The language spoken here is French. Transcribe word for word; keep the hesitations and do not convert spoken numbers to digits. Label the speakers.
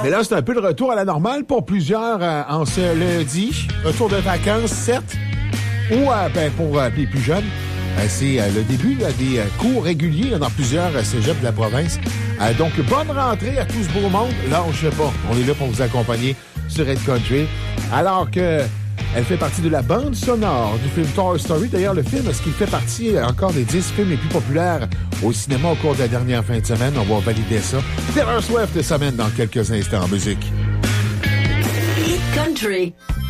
Speaker 1: Et là, c'est un peu le retour à la normale pour plusieurs euh, en ce lundi. Retour de vacances, certes. Ou euh, ben, pour euh, les plus jeunes, euh, c'est euh, le début là, des euh, cours réguliers là, dans plusieurs euh, cégeps de la province. Euh, donc, bonne rentrée à tout ce beau monde. Lâchez pas. On est là pour vous accompagner sur Red Country. Alors que elle fait partie de la bande sonore du film Toy Story. D'ailleurs, le film, est-ce qu'il fait partie encore des dix films les plus populaires au cinéma au cours de la dernière fin de semaine? On va valider ça. Taylor Swift s'amène dans quelques instants en musique.
Speaker 2: Hit Country.